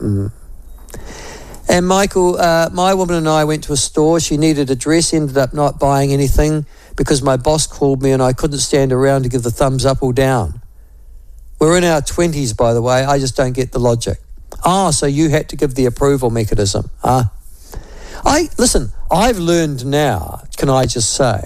And Michael, my woman and I went to a store. She needed a dress, ended up not buying anything because my boss called me and I couldn't stand around to give the thumbs up or down. We're in our 20s, by the way. I just don't get the logic. So you had to give the approval mechanism. Listen, I've learned now, can I just say,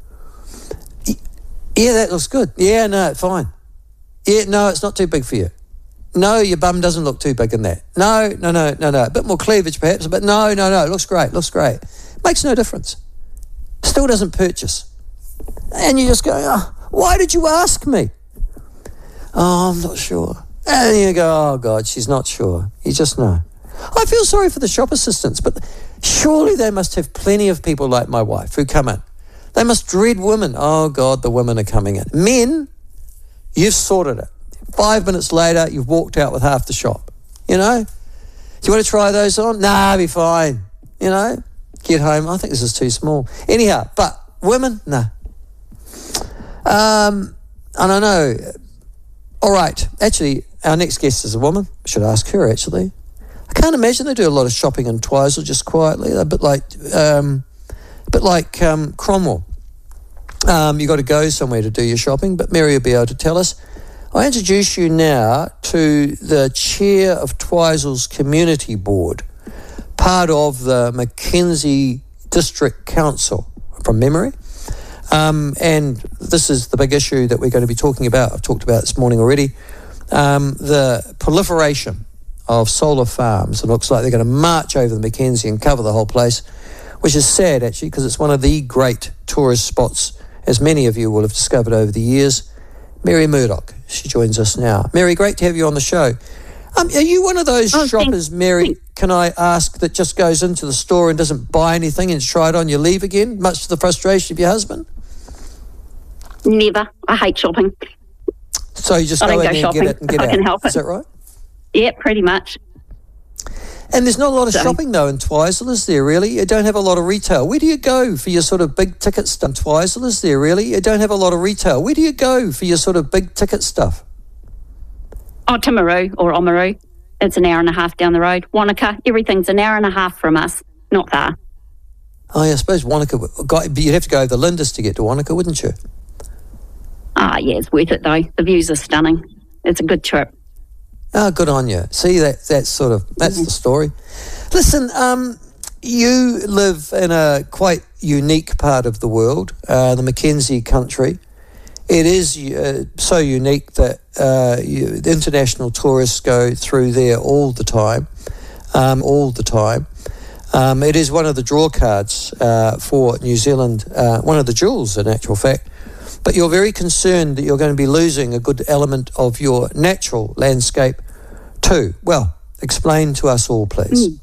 yeah, that looks good. Yeah, no, fine. Yeah, no, it's not too big for you. No, your bum doesn't look too big in that. No. A bit more cleavage perhaps, but no. It looks great. Makes no difference. Still doesn't purchase. And you just go, why did you ask me? I'm not sure. And you go, oh, God, she's not sure. You just know. I feel sorry for the shop assistants, but surely they must have plenty of people like my wife who come in. They must dread women. Oh, God, the women are coming in. Men, you've sorted it. 5 minutes later, you've walked out with half the shop. You know? Do you want to try those on? Nah, I'll be fine. You know? Get home. I think this is too small. Anyhow, but women, nah. I don't know. All right. Actually, our next guest is a woman. I should ask her, actually. I can't imagine they do a lot of shopping in Twizel just quietly. They're a bit like Cromwell. You've got to go somewhere to do your shopping, but Mary will be able to tell us. I introduce you now to the chair of Twizel's Community Board, part of the Mackenzie District Council, from memory. And this is the big issue that we're going to be talking about. I've talked about this morning already. The proliferation of solar farms. It looks like they're going to march over the Mackenzie and cover the whole place, which is sad, actually, because it's one of the great tourist spots, as many of you will have discovered over the years. Mary Murdoch, she joins us now. Mary, great to have you on the show. Are you one of those shoppers, Mary, can I ask, that just goes into the store and doesn't buy anything and try it on your leave again, much to the frustration of your husband? Never. I hate shopping. So you just go in there and get it and get out. I can help it. Is that right? Yeah, pretty much. And there's not a lot of shopping, though, in Twizel, is there, really? You don't have a lot of retail. Where do you go for your sort of big ticket stuff? In Twizel, is there, really? You don't have a lot of retail. Where do you go for your sort of big ticket stuff? Timaru or Oamaru. It's an hour and a half down the road. Wanaka, everything's an hour and a half from us. Not far. Oh, yeah, I suppose Wanaka, you'd have to go over the Lindis to get to Wanaka, wouldn't you? Yeah, it's worth it, though. The views are stunning. It's a good trip. Oh, good on you. See, that's the story. Listen, you live in a quite unique part of the world, the Mackenzie country. It is so unique that the international tourists go through there all the time. It is one of the draw cards for New Zealand, one of the jewels in actual fact. But you're very concerned that you're going to be losing a good element of your natural landscape too. Well, explain to us all, please.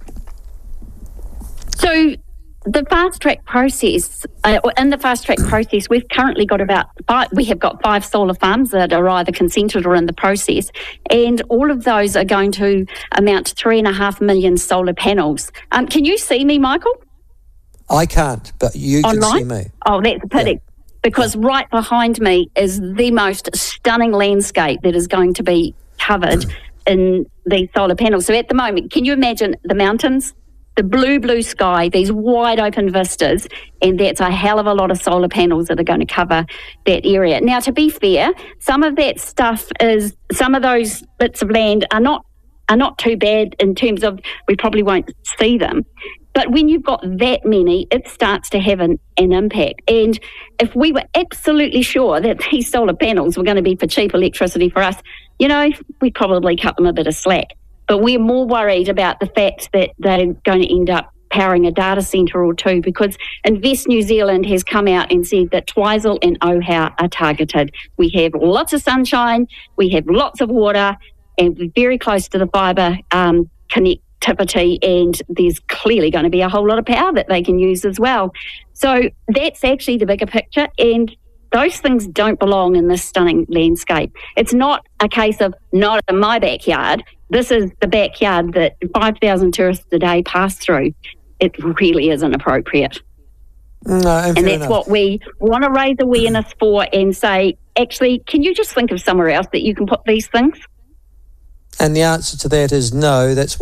So the fast-track process, we've currently got we have got 5 solar farms that are either consented or in the process, and all of those are going to amount to 3.5 million solar panels. Can you see me, Michael? I can't, but you Online? Can see me. Oh, that's a pity. Yeah. Because right behind me is the most stunning landscape that is going to be covered in these solar panels. So at the moment, can you imagine the mountains, the blue sky, these wide open vistas, and that's a hell of a lot of solar panels that are going to cover that area. Now, to be fair, some of those bits of land are not too bad in terms of we probably won't see them. But when you've got that many, it starts to have an impact. And if we were absolutely sure that these solar panels were going to be for cheap electricity for us, we'd probably cut them a bit of slack. But we're more worried about the fact that they're going to end up powering a data centre or two, because Invest New Zealand has come out and said that Twizel and Ohau are targeted. We have lots of sunshine, we have lots of water, and we're very close to the fibre connectivity, and there's clearly going to be a whole lot of power that they can use as well. So that's actually the bigger picture, and those things don't belong in this stunning landscape. It's not a case of not in my backyard. This is the backyard that 5,000 tourists a day pass through. It really isn't appropriate. No, and that's what we want to raise awareness for and say, actually, can you just think of somewhere else that you can put these things? And the answer to that is no. That's